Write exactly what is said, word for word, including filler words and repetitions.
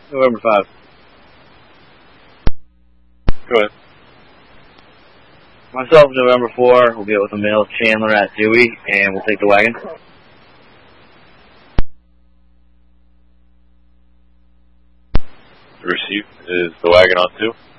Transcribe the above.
November five. Go ahead. Myself, November four, we'll get with the male Chandler at Dewey, and we'll take the wagon. Received. Is the wagon on two?